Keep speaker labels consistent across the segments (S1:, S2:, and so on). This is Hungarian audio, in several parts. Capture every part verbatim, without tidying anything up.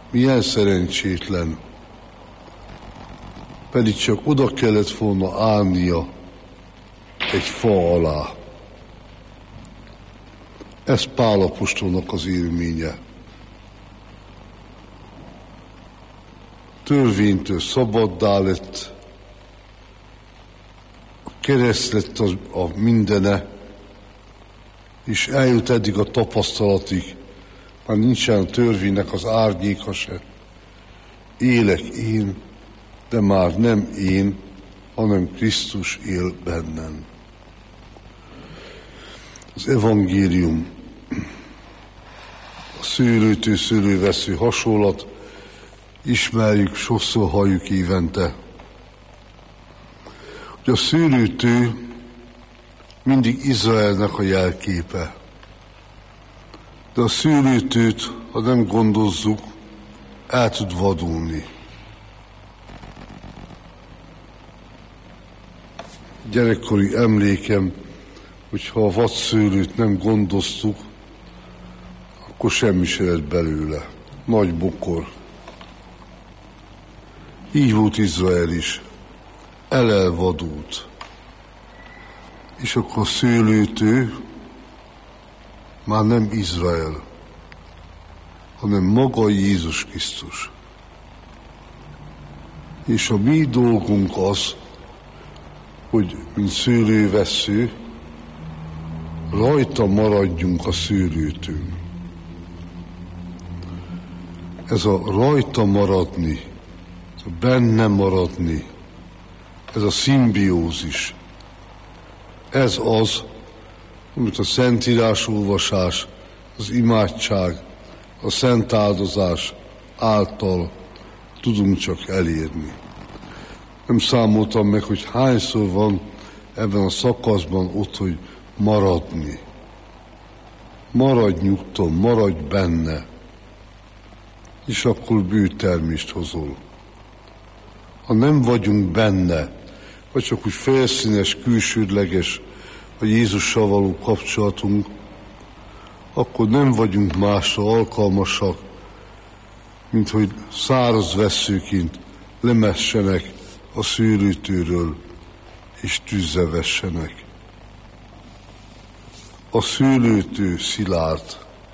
S1: Milyen szerencsétlen. Pedig csak oda kellett volna állnia egy fa alá. Ez Pál apostolnak az élménye. Törvénytől szabaddá lett, a kereszt lett a, a mindene, és eljut eddig a tapasztalatig, már nincsen a törvénynek az árnyéka se. Élek én, de már nem én, hanem Krisztus él bennem. Az evangélium, a szőlőtő szőlővesző hasonlat, ismerjük, sokszor halljuk évente. Hogy a szőlőtő mindig Izraelnek a jelképe. De a szőlőtőt, ha nem gondozzuk, el tud vadulni. Gyerekkori emlékem, hogyha a vadszőlőt nem gondoztuk, akkor semmi se lett belőle. Nagy bokor. Így volt Izrael is. Elelvadult. És akkor a szőlőtő már nem Izrael, hanem maga Jézus Krisztus. És a mi dolgunk az, hogy mint szőlővessző, rajta maradjunk a szőlőtőn. Ez a rajta maradni, ez a benne maradni, ez a szimbiózis, ez az, amit a szentírás olvasás, az imádság, a szent áldozás által tudunk csak elérni. Nem számoltam meg, hogy hányszor van ebben a szakaszban ott, hogy maradni. Maradj nyugton, maradj benne, és akkor bőtermést hozol. Ha nem vagyunk benne, vagy csak úgy felszínes, külsődleges a Jézussal való kapcsolatunk, akkor nem vagyunk másra alkalmasak, mint hogy száraz vesszőként lemessenek a szőlőtőről, és tűzre vessenek. A szőlőtő szilárd,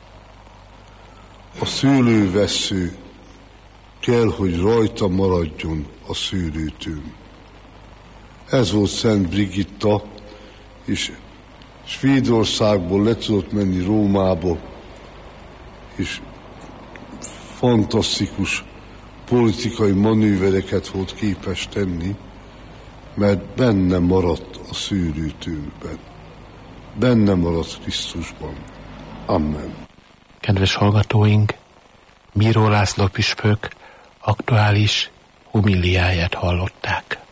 S1: a szőlővessző kell, hogy rajta maradjon a szőlőtőn. Ez volt Szent Brigitta, és Svédországból le tudott menni Rómába, és fantasztikus politikai manővereket volt képes tenni, mert benne maradt a szőlőtőben. Benne maradt Krisztusban. Amen.
S2: Kedves hallgatóink, Bíró László püspök aktuális homiliáját hallották.